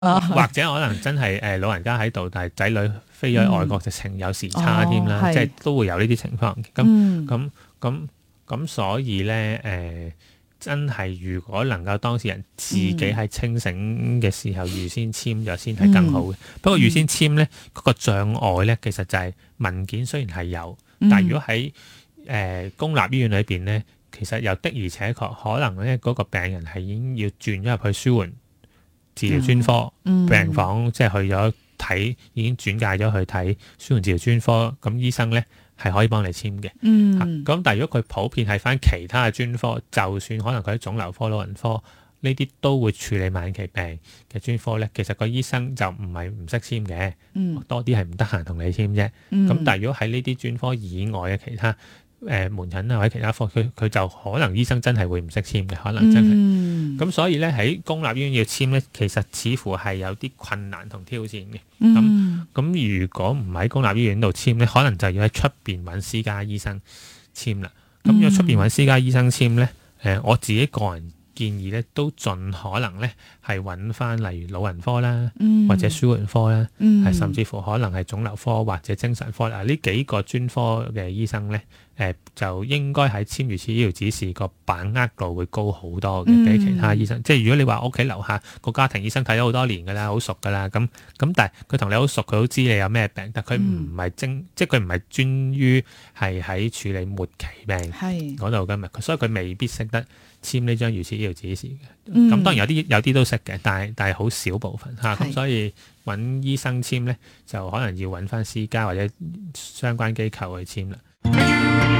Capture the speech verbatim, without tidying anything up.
或者可能真係誒老人家喺度，但係仔女飛咗去外國，直情有時差添啦， 哦、 即係都會有呢啲情況。咁咁咁咁，所以咧誒、呃，真係如果能夠當事人自己喺清醒嘅時候預先簽咗先係更好嘅。嗯、不過預先簽咧嗰、嗰個障礙咧，其實就係文件雖然係有，但係如果喺誒、呃、公立醫院裏邊咧，其實又的而且確可能咧嗰個病人係已經要轉咗入去舒緩治療專科、嗯、病房，即係去咗睇，已經轉介咗去睇舒緩治療專科，咁醫生咧係可以幫你簽嘅。咁、嗯、但係如果佢普遍係返其他嘅專科，就算可能佢喺腫瘤科、老人科呢啲都會處理晚期病嘅專科咧，其實個醫生就唔係唔識簽嘅，嗯、多啲係唔得閒同你簽啫。咁、嗯、但係如果喺呢啲專科以外嘅其他誒、呃、門診啊或者其他科，佢佢就可能醫生真係會唔識簽嘅，可能真係。咁、嗯、所以咧喺公立醫院要簽咧，其實似乎係有啲困難同挑戰嘅。咁咁、嗯、如果唔喺公立醫院度簽咧，可能就要喺出邊揾私家醫生簽啦。咁如果出邊揾私家醫生簽咧，誒、呃、我自己個人建議咧，都盡可能咧係揾翻例如老人科啦，嗯、或者舒緩科啦，係、嗯、甚至乎可能係腫瘤科或者精神科啊，呢幾個專科嘅醫生咧，誒、呃、就應該喺簽預設醫療指示個把握度會高好多嘅，比、嗯、其他醫生。即係如果你話屋企樓下個家庭醫生睇咗好多年㗎啦，好熟㗎啦，咁咁但係佢同你好熟，佢都知你有咩病，但佢唔係精，嗯、即係佢唔係專於係喺處理末期病嗰度㗎嘛，所以佢未必識得簽呢張預設醫療指示嘅。咁、嗯、當然有啲有啲都識嘅，但係但係好少部分嚇。咁、啊、所以揾醫生簽咧，就可能要揾翻私家或者相關機構去簽啦。